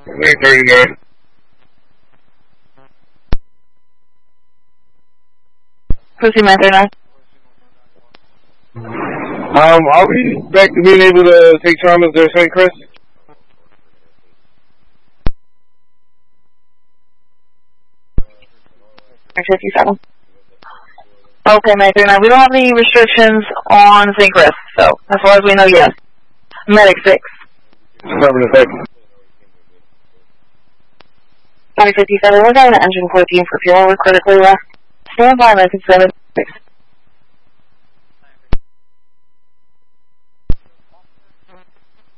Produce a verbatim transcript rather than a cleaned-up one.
eight thirty-nine. Pussy Man thirty-nine. Um, I'll be back to being able to take traumas there, Saint Chris. fifty-seven. Okay, May thirty-nine. We don't have any restrictions on Saint Chris, so as far as we know, yes. Medic six. Affirmative, thank you. fifty-seven, we're going to engine fourteen for fuel. We're critically left. Stand by, Medic seven.